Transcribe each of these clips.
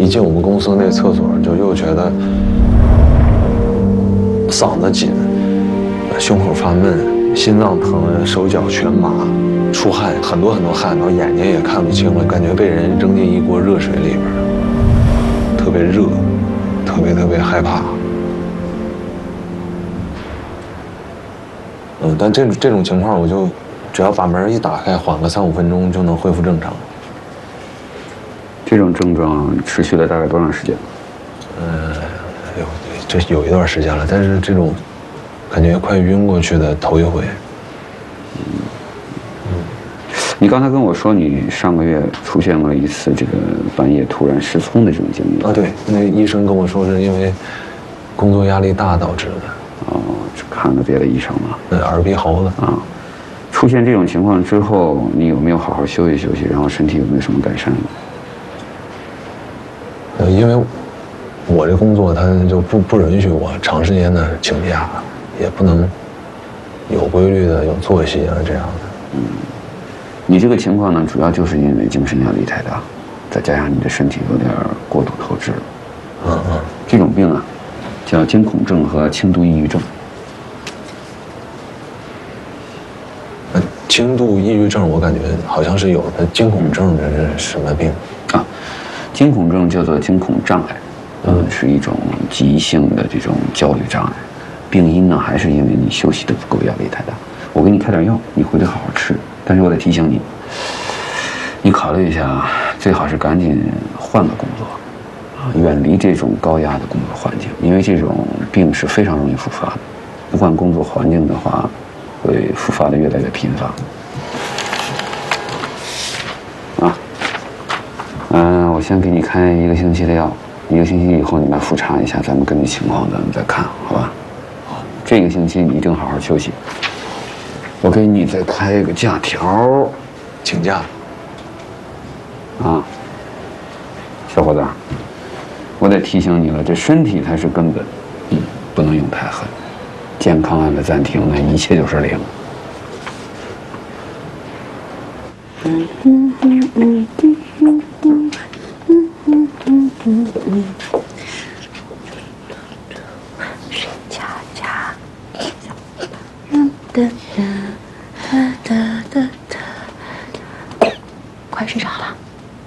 一进我们公司那厕所，就又觉得嗓子紧，胸口发闷，心脏疼，手脚全麻，出汗，很多汗，然后眼睛也看不清了，感觉被人扔进一锅热水里边，特别热，特别害怕。但这种情况，我就只要把门一打开，缓个3、5分钟就能恢复正常。 这种症状持续了大概多长时间？ 这有一段时间了，但是这种感觉快晕过去的头一回。 你刚才跟我说你上个月出现过一次这个半夜突然失聪的这种经历啊？ 对，那医生跟我说是因为工作压力大导致的。 哦，看了别的医生了？ 耳鼻喉子啊。出现这种情况之后，你有没有好好休息休息？然后身体有没有什么改善？ 因为我这工作它就不允许我长时间的请假，也不能有规律的有作息啊这样的。 你这个情况呢，主要就是因为精神压力太大，再加上你的身体有点过度透支。这种病啊，叫惊恐症和轻度抑郁症。 轻度抑郁症我感觉好像是有的，惊恐症这是什么病啊？惊恐症叫做惊恐障碍，是一种急性的这种焦虑障碍。病因呢，还是因为你休息的不够，压力太大。我给你开点药，你回去好好吃。但是我得提醒你，你考虑一下，最好是赶紧换个工作，远离这种高压的工作环境，因为这种病是非常容易复发的。不换工作环境的话，会复发的越来越频繁。我先给你开1个星期的药，1个星期以后你来复查一下，咱们根据情况咱们再看，好吧？这个星期你一定好好休息。我给你再开一个假条， 请假。 小伙子，我得提醒你了，这身体才是根本，不能用太狠。健康按了暂停呢，一切就是0。 快睡着了，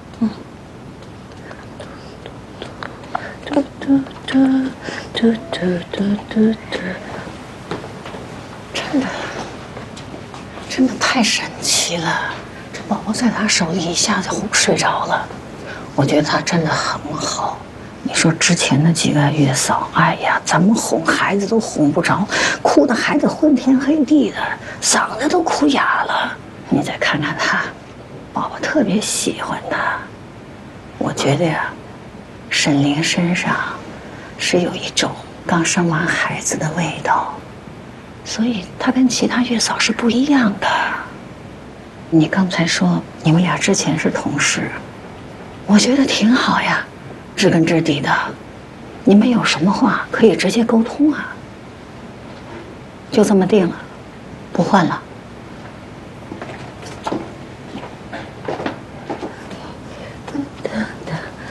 真的太神奇了！这宝宝在他手里一下就睡着了，我觉得他真的很好。你说之前的几个月嫂，哎呀，怎么哄孩子都哄不着，哭的孩子昏天黑地的，嗓子都哭哑了。你再看看他，宝宝特别喜欢他。我觉得呀，沈凌身上是有一种刚生完孩子的味道，所以他跟其他月嫂是不一样的。你刚才说你们俩之前是同事，我觉得挺好呀，知根知底的，你们有什么话可以直接沟通啊。就这么定了，不换了。